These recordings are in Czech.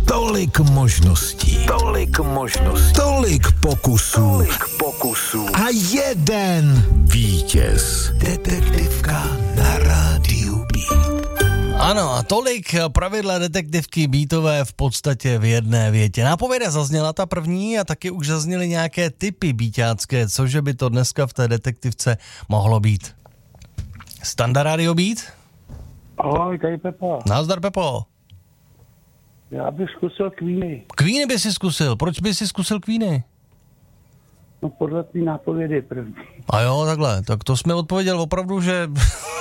Tolik možností. Tolik pokusů. A jeden vítěz. Detektivka na rádiu Beat. Ano, a tolik pravidla detektivky Beatové v podstatě v jedné větě. Nápověda zazněla ta první a taky už zazněly nějaké tipy beatácké, cože by to dneska v té detektivce mohlo být. Standa Radio Beat? Ahoj, tady Pepa. Nazdar, Pepo. Já bych zkusil Queeny. Queeny by si zkusil. Proč by si zkusil Queeny? No podle té nápovědy první. A jo, takhle. Tak to jsme odpověděl opravdu, že...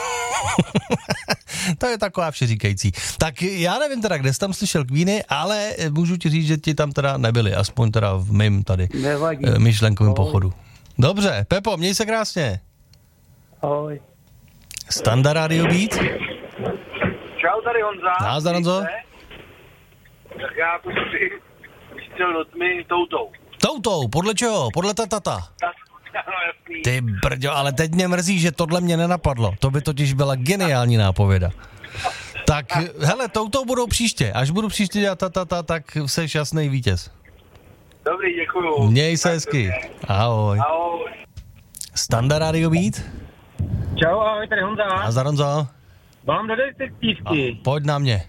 To je taková všeříkající. Tak já nevím teda, kde jsi tam slyšel Queeny, ale můžu ti říct, že ti tam teda nebyli, aspoň teda v mým tady myšlenkovém pochodu. Dobře, Pepo, měj se krásně. Ahoj. Standa Radio Beat. Čau, tady Honza. Nazdar, Honzo. Tak já bych si chtěl do tmy toutou. Toutou, podle čeho? Podle tatata. Ano, jasný. Ty brďo, ale teď mě mrzí, že tohle mě nenapadlo. To by totiž byla geniální nápověda. Tak, hele, toutou budou příště. Až budu příště dělat tatata, tak seš jasný vítěz. Dobrý, děkuju. Měj se hezky. Ahoj. Ahoj. Standa Radio Beat. Čau, ahoj, tady Honza. Nazdar, Honzo. Mám do detektivky. Pojď na mě.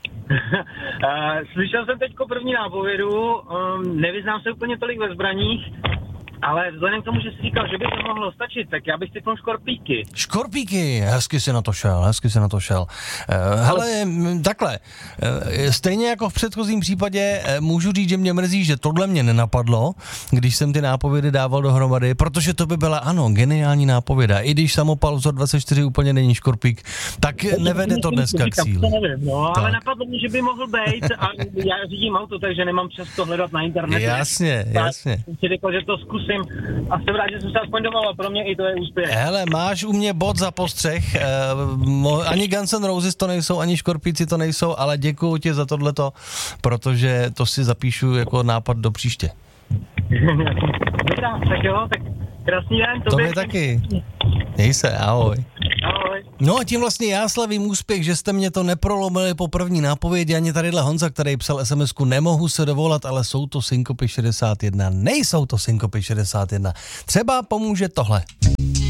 Slyšel jsem teďko první nápovědu, nevyznám se úplně tolik ve zbraních, ale vzhledem k tomu, že jsi říkal, že by to mohlo stačit, tak já bych typnul škorpíky. Škorpíky, hezky si na to šel. Hele, takhle, stejně jako v předchozím případě můžu říct, že mě mrzí, že tohle mě nenapadlo, když jsem ty nápovědy dával dohromady, protože to by byla, ano, geniální nápověda. I když samopal vzor 24 úplně není škorpík, tak nevede to dneska k cíli. Ale napadlo mě, že by mohl být a já řídím auto, takže nemám čas to hledat na internetu. Jasně. Jsem si řekl, že to zkusím a jsem rád, že jsem se aspoň dovolal, pro mě i to je úspěch. Hele, máš u mě bod za postřeh, ani Guns N' Roses to nejsou, ani Škorpíci to nejsou, ale děkuju ti za tohleto, protože to si zapíšu jako nápad do příště. Dobrá, tak jo, tak krásný den. Tobě taky. Měj se, ahoj. Ahoj. No a tím vlastně já slavím úspěch, že jste mě to neprolomili po první nápovědi, ani tadyhle Honza, který psal SMS-ku, nemohu se dovolat, ale jsou to Synkopy 61. Nejsou to Synkopy 61. Třeba pomůže tohle.